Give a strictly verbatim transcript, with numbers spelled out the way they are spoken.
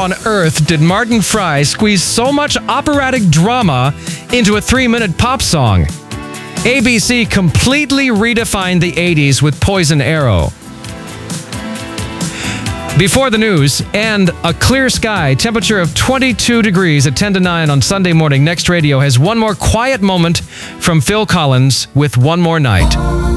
on earth did Martin Fry squeeze so much operatic drama into a three-minute pop song? A B C completely redefined the eighties with Poison Arrow. Before the news and a clear sky, temperature of twenty-two degrees at ten to nine on Sunday morning. Next Radio has one more quiet moment from Phil Collins with One More Night.